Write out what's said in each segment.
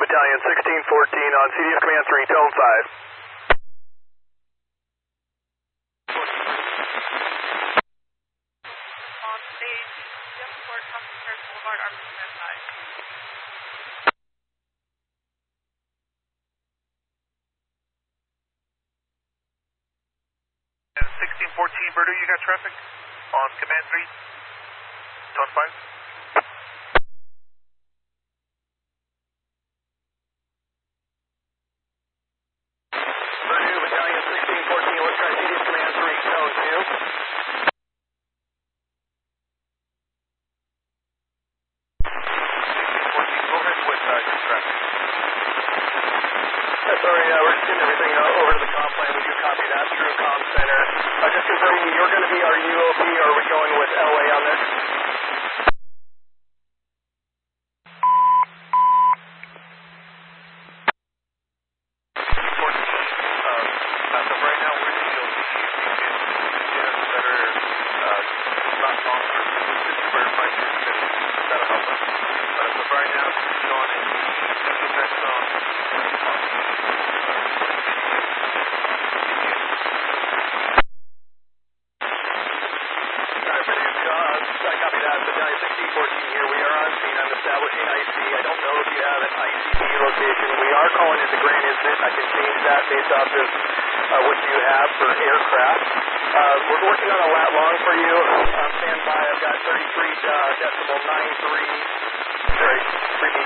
Battalion 1614 on CDF Command 3, tone 5. On stage, Jeff Court, Thompson Church Boulevard, Army Command 5. 1614, Purdue, you got traffic on Command 3, tone 5. Purdue, Battalion 1614, let's try CDF Command 3, tone 2. Sorry, we're just getting everything over to the comm plan. We do copy that through comm center. Just confirming, you're going to be our UOP, or are we going with LA on this? As of right now, we're the UOP. If you can get us a better not long for verified that'll help us. But as of right now, this is showing in the best zone. I copy that. Battalion 1614 here. We are on scene. I'm establishing IC. I don't know if you have an ICP location. We are calling it the Grand Incident. I can change that based off of what you have for aircraft. We're working on a lat long for you. Stand by. I've got 33.93. Sorry, repeat.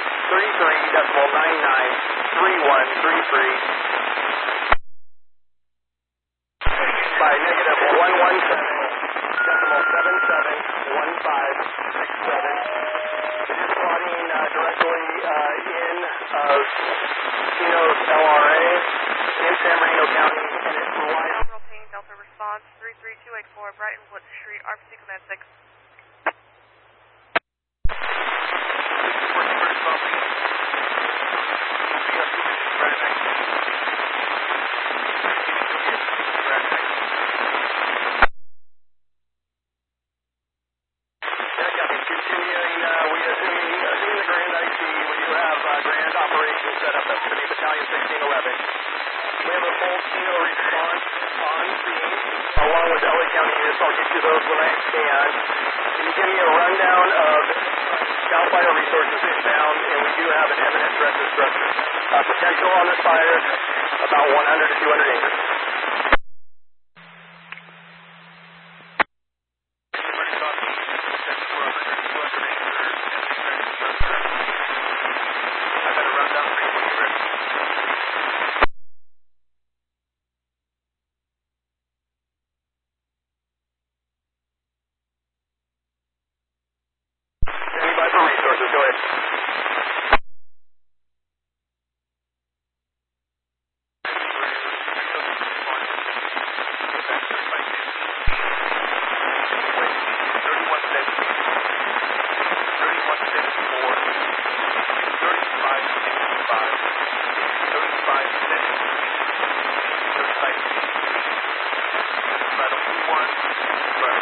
33.993133 by negative 117.771567. It is plotting directly in Chino's LRA in San Bernardino County, and it relies on Nominal Ping, Delta Response, 33284, Brighton Woods Street, RPC Command 6. Set up. That's going to be Battalion 1611. We have a full Chino response on scene, along with LA County units. I'll get you those when I can. Can you give me a rundown of Cal Fire resources inbound? And we do have an imminent threat destruction. Potential on this fire, about 100 to 200 acres. I got a rundown for you when you're ready.